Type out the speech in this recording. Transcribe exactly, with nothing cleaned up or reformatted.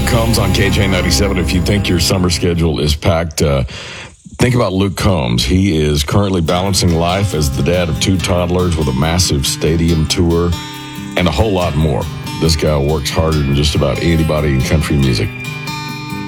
Combs on K J ninety-seven. If you think your summer schedule is packed, uh, think about Luke Combs. He is currently balancing life as the dad of two toddlers with a massive stadium tour and a whole lot more. This guy works harder than just about anybody in country music.